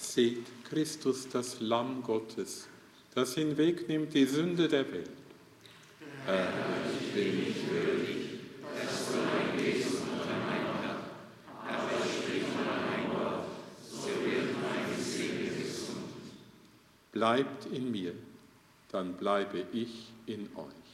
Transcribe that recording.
Seht Christus, das Lamm Gottes, das hinwegnimmt die Sünde der Welt. Herr, ich bin nicht würdig, dass du mein Wesen unter mein Dach, aber sprich nur ein Wort, so wird meine Seele gesund. Bleibt in mir, dann bleibe ich in euch.